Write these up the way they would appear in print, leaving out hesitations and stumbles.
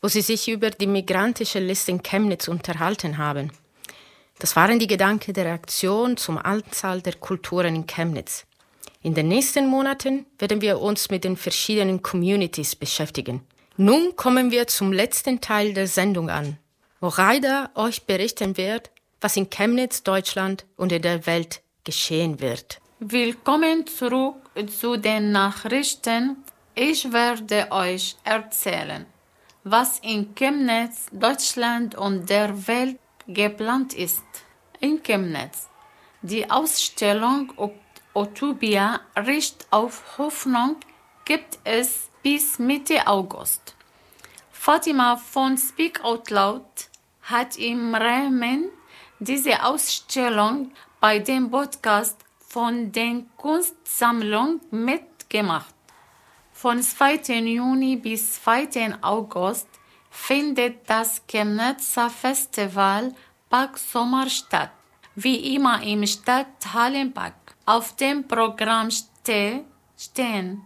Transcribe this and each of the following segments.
wo sie sich über die migrantische Liste in Chemnitz unterhalten haben. Das waren die Gedanken der Reaktion zum Anzahl der Kulturen in Chemnitz. In den nächsten Monaten werden wir uns mit den verschiedenen Communities beschäftigen. Nun kommen wir zum letzten Teil der Sendung an, wo Raida euch berichten wird, was in Chemnitz, Deutschland und in der Welt geschehen wird. Willkommen zurück zu den Nachrichten. Ich werde euch erzählen, was in Chemnitz, Deutschland und der Welt geplant ist. In Chemnitz. Die Ausstellung Utopia Recht auf Hoffnung gibt es bis Mitte August. Fatima von Speak Out Loud hat im Rahmen dieser Ausstellung bei dem Podcast von der Kunstsammlung mitgemacht. Von 2. Juni bis 2. August findet das Chemnitzer Festival Park Sommer statt, wie immer im Stadthallenpark. Auf dem Programm stehen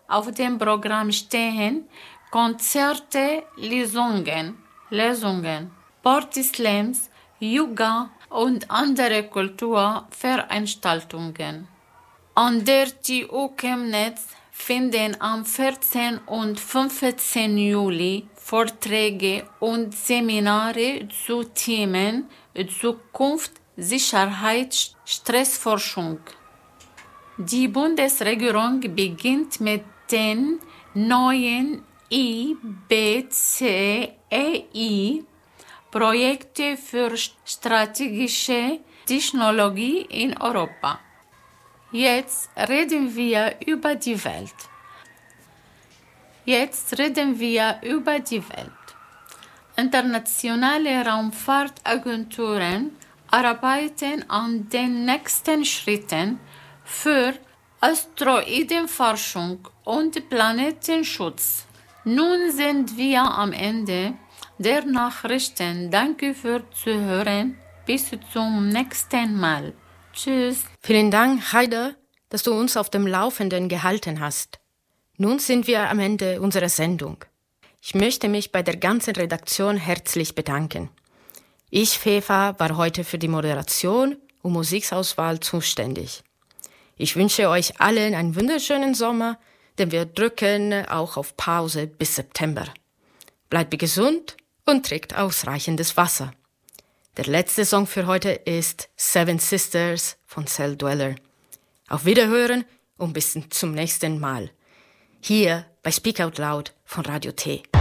Konzerte, Lesungen, Partyslams, Yoga und andere Kulturveranstaltungen. An der TU Chemnitz finden am 14. und 15. Juli Vorträge und Seminare zu Themen Zukunft, Sicherheit, Stressforschung. Die Bundesregierung beginnt mit den neuen IBCEI-Projekten für strategische Technologie in Europa. Jetzt reden wir über die Welt. Internationale Raumfahrtagenturen arbeiten an den nächsten Schritten für Asteroidenforschung und Planetenschutz. Nun sind wir am Ende der Nachrichten. Danke fürs Zuhören. Bis zum nächsten Mal. Tschüss. Vielen Dank, Raida, dass du uns auf dem Laufenden gehalten hast. Nun sind wir am Ende unserer Sendung. Ich möchte mich bei der ganzen Redaktion herzlich bedanken. Ich, Fefa, war heute für die Moderation und Musikauswahl zuständig. Ich wünsche euch allen einen wunderschönen Sommer, denn wir drücken auch auf Pause bis September. Bleibt gesund und trinkt ausreichendes Wasser. Der letzte Song für heute ist Seven Sisters von Cell Dweller. Auf Wiederhören und bis zum nächsten Mal. Hier bei Speak Out Loud von Radio T.